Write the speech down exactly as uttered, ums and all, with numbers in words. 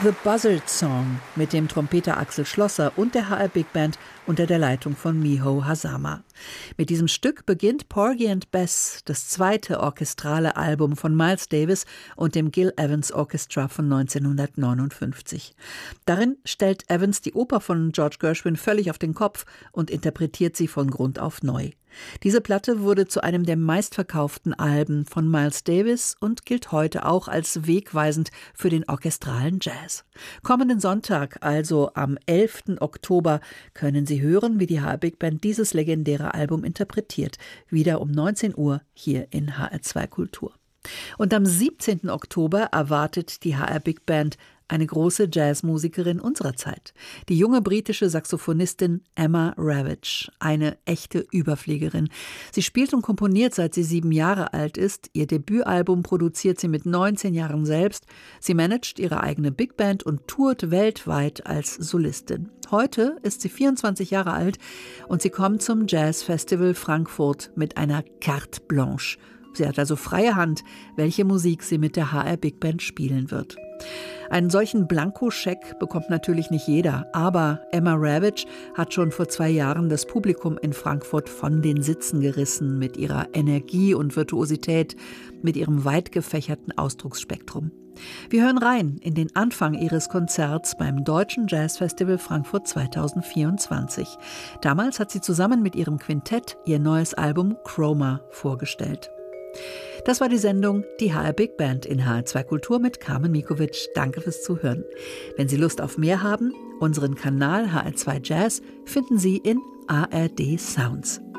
The Buzzard Song mit dem Trompeter Axel Schlosser und der H R Big Band unter der Leitung von Miho Hazama. Mit diesem Stück beginnt Porgy and Bess, das zweite orchestrale Album von Miles Davis und dem Gil Evans Orchestra von neunzehnhundertneunundfünfzig. Darin stellt Evans die Oper von George Gershwin völlig auf den Kopf und interpretiert sie von Grund auf neu. Diese Platte wurde zu einem der meistverkauften Alben von Miles Davis und gilt heute auch als wegweisend für den orchestralen Jazz. Kommenden Sonntag, also am elften Oktober, können Sie hören, wie die H R Big Band dieses legendäre Album interpretiert. Wieder um neunzehn Uhr hier in H R zwei Kultur. Und am siebzehnten Oktober erwartet die H R Big Band eine große Jazzmusikerin unserer Zeit. Die junge britische Saxophonistin Emma Ravitch, eine echte Überfliegerin. Sie spielt und komponiert, seit sie sieben Jahre alt ist. Ihr Debütalbum produziert sie mit neunzehn Jahren selbst. Sie managt ihre eigene Big Band und tourt weltweit als Solistin. Heute ist sie vierundzwanzig Jahre alt und sie kommt zum Jazz Festival Frankfurt mit einer Carte Blanche. Sie hat also freie Hand, welche Musik sie mit der H R Big Band spielen wird. Einen solchen Blankoscheck bekommt natürlich nicht jeder, aber Emma Ravitch hat schon vor zwei Jahren das Publikum in Frankfurt von den Sitzen gerissen mit ihrer Energie und Virtuosität, mit ihrem weit gefächerten Ausdrucksspektrum. Wir hören rein in den Anfang ihres Konzerts beim Deutschen Jazzfestival Frankfurt zweitausendvierundzwanzig. Damals hat sie zusammen mit ihrem Quintett ihr neues Album Chroma vorgestellt. Das war die Sendung Die H R Big Band in H R zwei Kultur mit Carmen Mikovic. Danke fürs Zuhören. Wenn Sie Lust auf mehr haben, unseren Kanal H R zwei Jazz finden Sie in A R D Sounds.